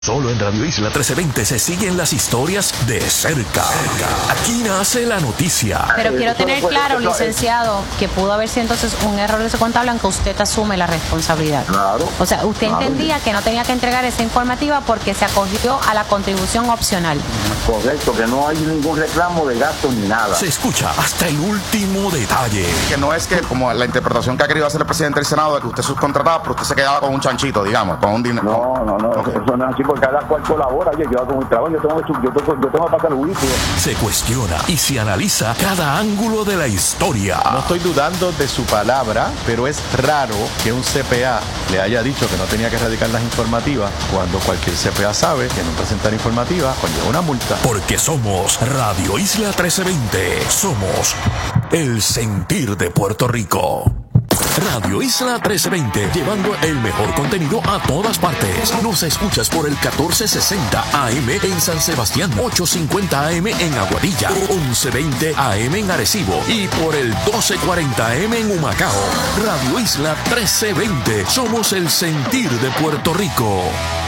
Solo en Radio Isla 1320 se siguen las historias de cerca. Aquí nace la noticia. Pero quiero tener claro, licenciado, que pudo haber sido entonces un error de su contable, aunque usted asume la responsabilidad. Claro. O sea, usted entendía que no tenía que entregar esa informativa porque se acogió a la contribución opcional. Correcto, que no hay ningún reclamo de gasto ni nada. Se escucha hasta el último detalle. Que no es que, como la interpretación que ha querido hacer el presidente del Senado, de que usted subcontrataba, pero usted se quedaba con un chanchito, digamos, con un dinero. No, Okay. eso no es así, porque cada cual colabora. Oye, yo hago mi trabajo, yo tengo que pasar el juicio. Se cuestiona y se analiza cada ángulo de la historia. No estoy dudando de su palabra, pero es raro que un CPA le haya dicho que no tenía que erradicar las informativas cuando cualquier CPA sabe que no presentar informativas conlleva una multa. Porque somos Radio Isla 1320. Somos el sentir de Puerto Rico. Radio Isla 1320, llevando el mejor contenido a todas partes. Nos escuchas por el 1460 AM en San Sebastián, 850 AM en Aguadilla, 1120 AM en Arecibo y por el 1240 AM en Humacao. Radio Isla 1320, somos el sentir de Puerto Rico.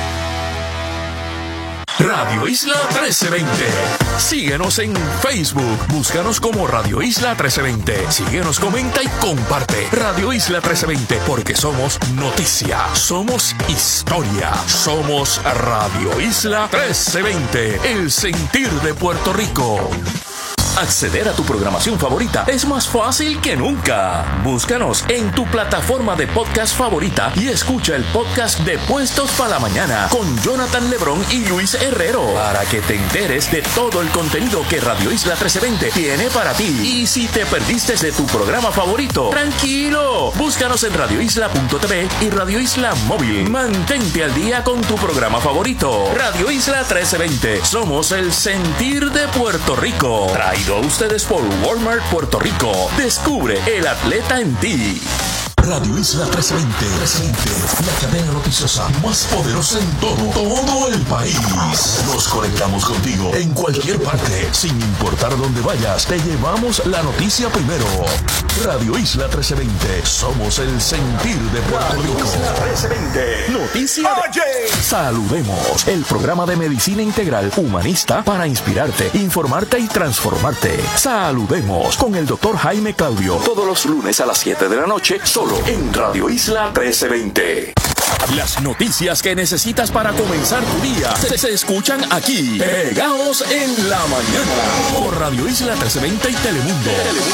Radio Isla 1320. Síguenos en Facebook. Búscanos como Radio Isla 1320. Síguenos, comenta y comparte. Radio Isla 1320, porque somos noticia, somos historia, somos Radio Isla 1320, el sentir de Puerto Rico. Acceder a tu programación favorita es más fácil que nunca. Búscanos en tu plataforma de podcast favorita y escucha el podcast de Puestos para la Mañana con Jonathan Lebrón y Luis Herrero para que te enteres de todo el contenido que Radio Isla 1320 tiene para ti. Y si te perdiste de tu programa favorito, tranquilo, búscanos en radioisla.tv y Radio Isla Móvil. Mantente al día con tu programa favorito. Radio Isla 1320, somos el sentir de Puerto Rico. Traído a ustedes por Walmart Puerto Rico. Descubre el atleta en ti. Radio Isla 1320, la cadena noticiosa más poderosa en todo el país. Nos conectamos contigo en cualquier parte, sin importar dónde vayas. Te llevamos la noticia primero. Radio Isla 1320, somos el sentir de Puerto Rico. Radio Isla 1320, noticia de... Saludemos, el programa de medicina integral humanista para inspirarte, informarte y transformarte. Saludemos con el doctor Jaime Claudio, todos los lunes a las 7 de la noche, solo en Radio Isla 1320. Las noticias que necesitas para comenzar tu día se escuchan aquí, pegados en la mañana, por Radio Isla 1320 y Telemundo.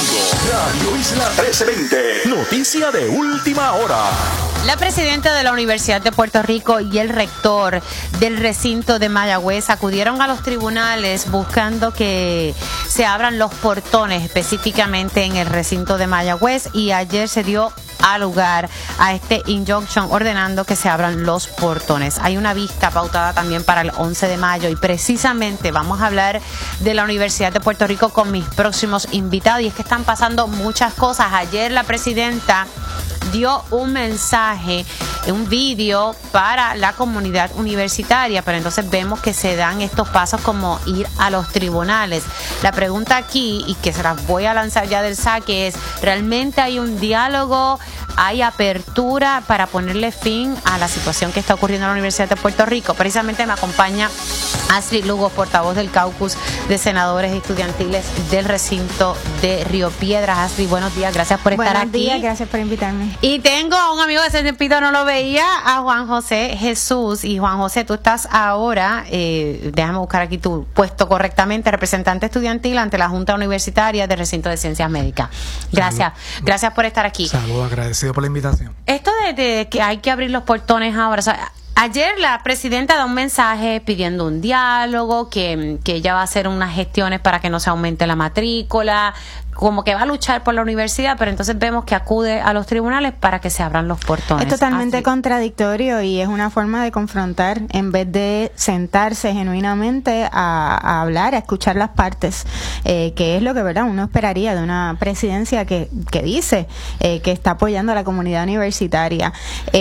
Radio Isla 1320, noticia de última hora. La presidenta de la Universidad de Puerto Rico y el rector del recinto de Mayagüez acudieron a los tribunales buscando que se abran los portones específicamente en el recinto de Mayagüez, y ayer se dio a lugar a este injunction ordenando que se abran los portones. Hay una vista pautada también para el 11 de mayo y precisamente vamos a hablar de la Universidad de Puerto Rico con mis próximos invitados, y es que están pasando muchas cosas. Ayer la presidenta dio un mensaje, un vídeo para la comunidad universitaria, pero entonces vemos que se dan estos pasos como ir a los tribunales. La pregunta aquí, y que se las voy a lanzar ya del saque, es: ¿realmente hay un diálogo, hay apertura para ponerle fin a la situación que está ocurriendo en la Universidad de Puerto Rico? Precisamente me acompaña Ashley Lugo, portavoz del caucus de senadores estudiantiles del recinto de Río Piedras. Ashley, buenos días, gracias por estar aquí. Buenos días, gracias por invitarme. Y tengo a un amigo que hace tiempito no lo veía, a Juan José Jesús. Y Juan José, tú estás ahora, déjame buscar aquí tu puesto correctamente, representante estudiantil ante la Junta Universitaria del Recinto de Ciencias Médicas. Gracias, gracias por estar aquí. Saludos, agradecido por la invitación. Esto de que hay que abrir los portones ahora, o sea, ayer la presidenta da un mensaje pidiendo un diálogo, que ella va a hacer unas gestiones para que no se aumente la matrícula, como que va a luchar por la universidad, pero entonces vemos que acude a los tribunales para que se abran los portones. Es totalmente contradictorio y es una forma de confrontar en vez de sentarse genuinamente a hablar, a escuchar las partes, que es lo que, ¿verdad?, uno esperaría de una presidencia que dice que está apoyando a la comunidad universitaria.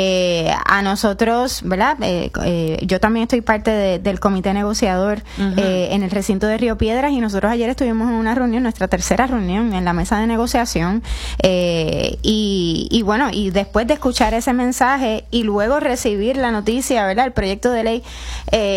A nosotros, ¿verdad?, yo también estoy parte del comité negociador en el recinto de Río Piedras, y nosotros ayer estuvimos en una reunión, nuestra tercera reunión negociación, en la mesa de negociación, y bueno, y después de escuchar ese mensaje y luego recibir la noticia, ¿verdad? El proyecto de ley